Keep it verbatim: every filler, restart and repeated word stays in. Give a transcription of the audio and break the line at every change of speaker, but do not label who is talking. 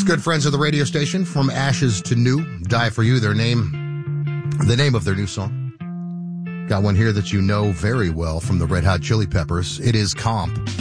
Yes, good friends of the radio station, From Ashes to New, Die For You, their name, the name of their new song. Got one here that you know very well from the Red Hot Chili Peppers. It is Comp.